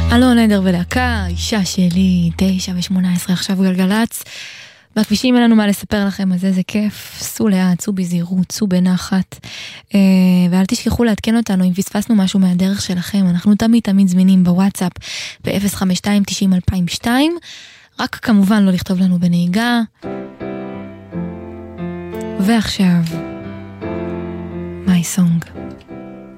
אלון עדר ולהקה, אישה שלי, 9:18 עכשיו גלגלץ. בכבישים אין לנו מה לספר לכם, אז איזה כיף. סעו לאט, סעו בזהירות, סעו בנחת. ואל תשכחו לעדכן אותנו אם פספסנו משהו מהדרך שלכם. אנחנו תמיד זמינים בוואטסאפ ב-052-90-2002. רק כמובן לא לכתוב לנו בנהיגה. ועכשיו, My Song.